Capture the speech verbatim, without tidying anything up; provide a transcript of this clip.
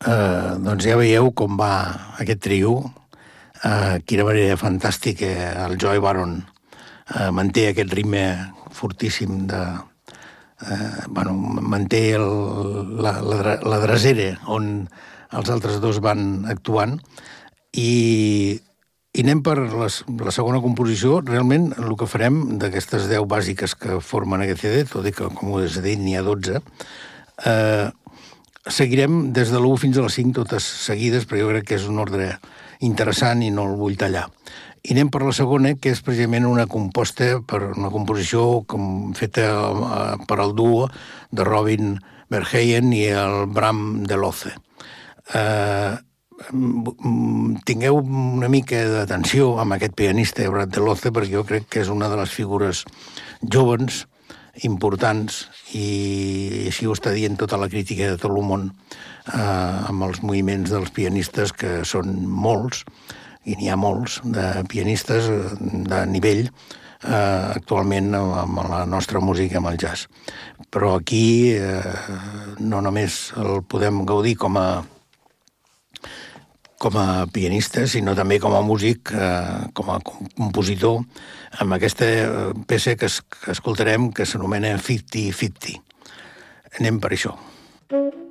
Eh, doncs ja veieu com va aquest trio, eh, quina manera fantàstica el Joey Baron eh, manté aquest ritme fortíssim de... Eh, bueno, manté el, la, la, la dresera on els altres dos van actuant i, i anem per les, la segona composició. Realment el que farem d'aquestes deu bàsiques que formen aquest C D, tot i que, com us he dit, n'hi ha dotze, eh, seguirem des de l'u fins a les cinc totes seguides, però jo crec que és un ordre interessant i no el vull tallar. I anem per la segona, que és precisament una composta per una composició com feta per al duo de Robin Verheyen i el Bram DeLoce. Eh, tingueu una mica d'atenció amb aquest pianista, Bram DeLoce, perquè jo crec que és una de les figures joves importants, i així ho està dient tota la crítica de tot el món, eh, amb els moviments dels pianistes, que són molts, i n'hi ha molts de pianistes de nivell eh, actualment amb la nostra música, amb el jazz. Però aquí eh, no només el podem gaudir com a com a pianista, sinó també com a músic, eh, com a compositor, amb aquesta peça que, es, que escoltarem, que s'anomena cinquanta cinquanta. Anem per això.